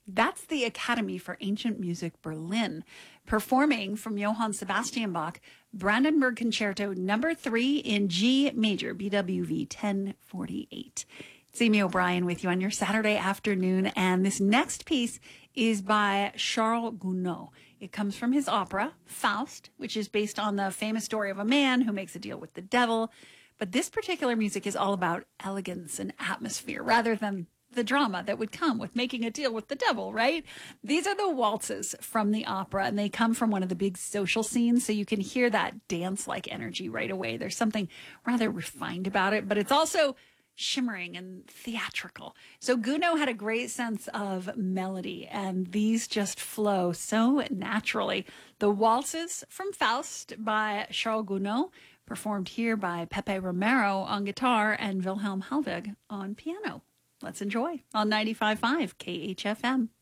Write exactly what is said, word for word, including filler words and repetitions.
That's the Academy for Ancient Music Berlin, performing from Johann Sebastian Bach, Brandenburg Concerto number three in G major, B W V ten forty-eight. It's Amy O'Brien with you on your Saturday afternoon, and this next piece is by Charles Gounod. It comes from his opera, Faust, which is based on the famous story of a man who makes a deal with the devil. But this particular music is all about elegance and atmosphere rather than the drama that would come with making a deal with the devil, right? These are the waltzes from the opera, and they come from one of the big social scenes, so you can hear that dance-like energy right away. There's something rather refined about it, but it's also shimmering and theatrical. So Gounod had a great sense of melody, and these just flow so naturally. The waltzes from Faust by Charles Gounod, performed here by Pepe Romero on guitar and Wilhelm Halvig on piano. Let's enjoy on ninety-five point five K H F M.